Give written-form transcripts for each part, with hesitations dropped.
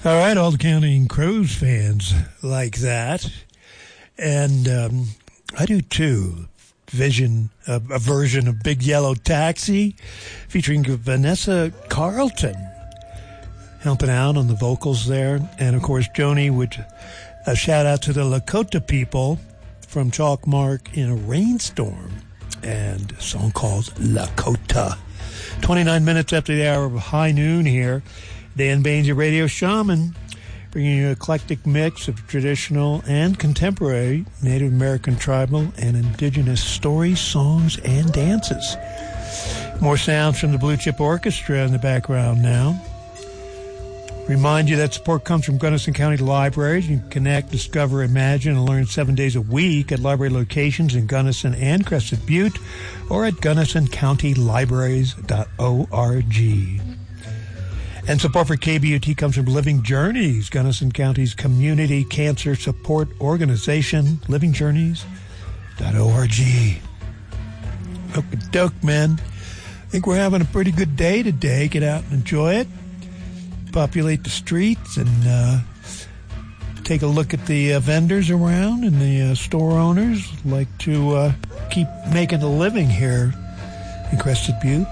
All right, all the Counting Crows fans like that. And I do too. A version of Big Yellow Taxi featuring Vanessa Carlton helping out on the vocals there. And, of course, Joni with a shout-out to the Lakota people from Chalkmark in a Rainstorm and a song called Lakota. 29 minutes after the hour of high noon here. Dan Baines, your radio shaman, bringing you an eclectic mix of traditional and contemporary Native American, tribal, and indigenous stories, songs, and dances. More sounds from the Blue Chip Orchestra in the background now. Remind you that support comes from Gunnison County Libraries. You can connect, discover, imagine, and learn 7 days a week at library locations in Gunnison and Crested Butte or at GunnisonCountyLibraries.org. And support for KBUT comes from Living Journeys, Gunnison County's community cancer support organization, livingjourneys.org. Okie-doke, man. I think we're having a pretty good day today. Get out and enjoy it. Populate the streets and take a look at the vendors around and the store owners. Like to keep making a living here in Crested Butte.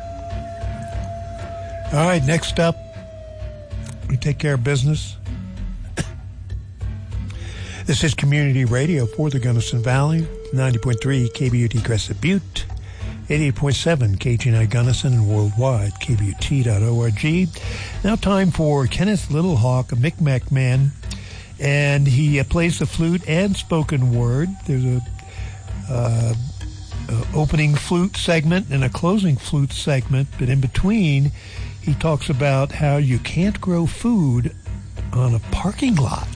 All right, next up, we take care of business. This is Community Radio for the Gunnison Valley, 90.3 KBUT Crested Butte, 88.7 KGNI Gunnison, and worldwide, KBUT.org. Now time for Kenneth Littlehawk, a Micmac man, and he plays the flute and spoken word. There's a opening flute segment and a closing flute segment, but in between, he talks about how you can't grow food on a parking lot.